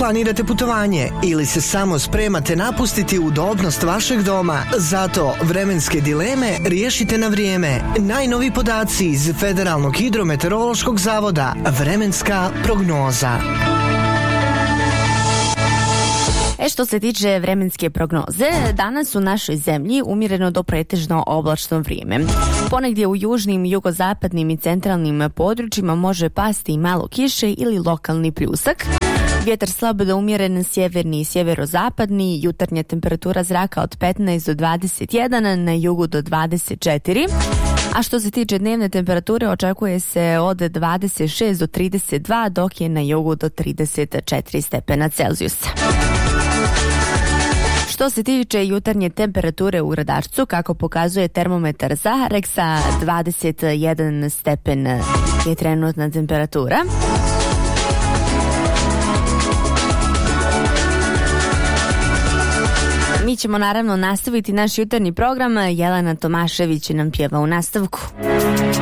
planirate putovanje ili se samo spremate napustiti udobnost vašeg doma. Zato vremenske dileme riješite na vrijeme. Najnovi podaci iz Federalnog hidrometeorološkog zavoda. Vremenska prognoza. Što se tiče vremenske prognoze, danas u našoj zemlji umjereno do pretežno oblačno vrijeme. Ponegdje u južnim, jugozapadnim i centralnim područjima može pasti i malo kiše ili lokalni pljusak. Vjetar slabo do umjeren sjeverni i sjeverozapadni, jutarnja temperatura zraka od 15 do 21, na jugu do 24. A što se tiče dnevne temperature, očekuje se od 26 do 32, dok je na jugu do 34 stepena Celzijusa. Što se tiče jutarnje temperature u Gradačcu, kako pokazuje termometar Zaharek, sa 21 stepen je trenutna temperatura. Mi ćemo naravno nastaviti naš jutarnji program. Jelena Tomašević nam pjeva u nastavku.